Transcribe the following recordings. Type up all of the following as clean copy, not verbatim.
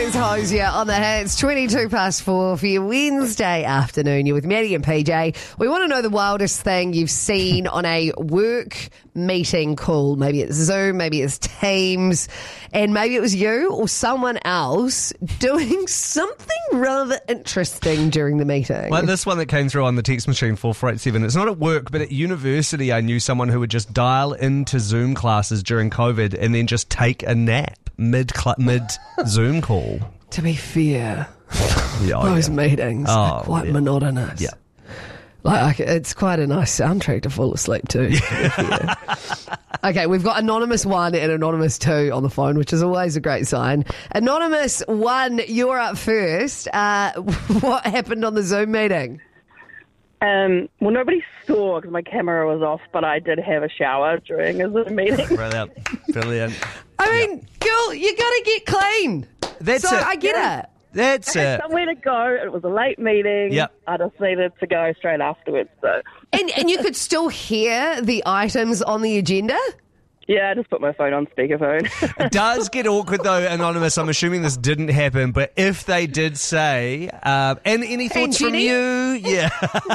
It's Hosier on the hits, 22 past 4 for your Wednesday afternoon. You're with Maddie and PJ. We want to know the wildest thing you've seen on a work meeting call. Maybe it's Zoom, maybe it's Teams, and maybe it was you or someone else doing something rather interesting during the meeting. Like this one that came through on the text machine 4487. It's not at work, but at university I knew someone who would just dial into Zoom classes during COVID and then just take a nap mid Zoom call. To be fair, Yeah, those meetings are quite monotonous. Yeah. Like, it's quite a nice soundtrack to fall asleep to. Yeah. Okay, we've got Anonymous 1 and Anonymous 2 on the phone, which is always a great sign. Anonymous 1, you're up first. What happened on the Zoom meeting? Well, nobody saw because my camera was off, but I did have a shower during a Zoom meeting. Brilliant. I mean, girl, you got to get clean. That's so it. I get it. That's I had it. somewhere to go. It was a late meeting. Yep. I just needed to go straight afterwards. So, And you could still hear the items on the agenda? yeah, I just put my phone on speakerphone. It does get awkward though, Anonymous. I'm assuming this didn't happen, but if they did say, and any thoughts from Jenny? you? Yeah.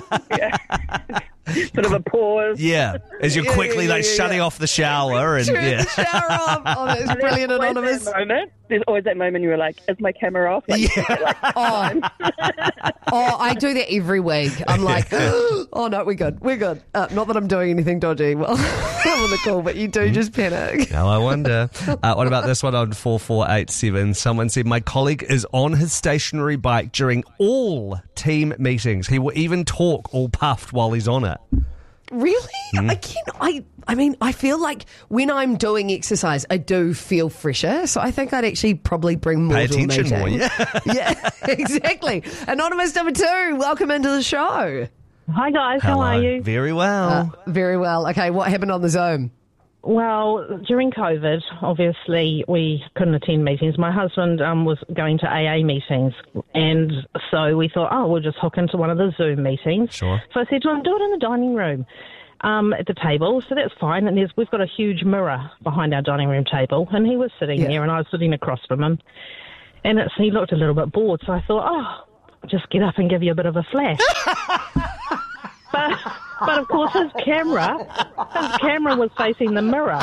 Sort of a pause. Yeah. As you're quickly shutting off the shower and Turn yeah. the shower off. Oh, that's There's brilliant, always Anonymous. that moment. There's always that moment you were like, is my camera off? Like, Oh, I do that every week. I'm like, oh no, we're good. We're good. Not that I'm doing anything dodgy. Well, I'm on the call, but you do just panic. Now I wonder. What about this one on 4487? Someone said, my colleague is on his stationary bike during all team meetings. He will even talk all puffed while he's on it. Really? I mean, I feel like when I'm doing exercise, I do feel fresher. So I think I'd actually probably bring more Pay to a attention meeting. more, yeah. Yeah, exactly. Anonymous number 2, welcome into the show. Hi guys, how are you? Very well. Very well. Okay, what happened on the Zoom? Well, during COVID, obviously we couldn't attend meetings. My husband was going to AA meetings, and so we thought, we'll just hook into one of the Zoom meetings. Sure. So I said to him, do it in the dining room at the table, so that's fine. And we've got a huge mirror behind our dining room table, and he was sitting there, and I was sitting across from him. And he looked a little bit bored, so I thought, I'll just get up and give you a bit of a flash. But of course his camera was facing the mirror.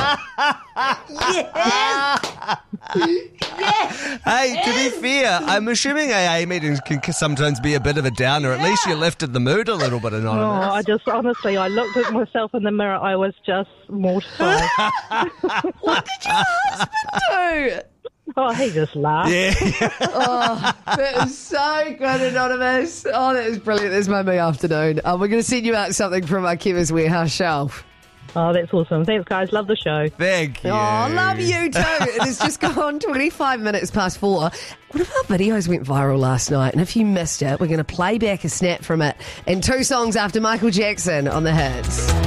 Hey, to be fair, I'm assuming AA meetings can sometimes be a bit of a downer. At least you lifted the mood a little bit, Anonymous. I looked at myself in the mirror. I was just mortified. What did your husband do? Oh, he just laughed. Yeah. That is so good, Anonymous. Oh, that is brilliant. That's my afternoon. We're going to send you out something from our Chemist Warehouse shelf. Oh, that's awesome. Thanks, guys. Love the show. Thank you. Oh, love you too. It has just gone 25 minutes past 4. One of our videos went viral last night, and if you missed it, we're going to play back a snap from it and 2 songs after Michael Jackson on the hits.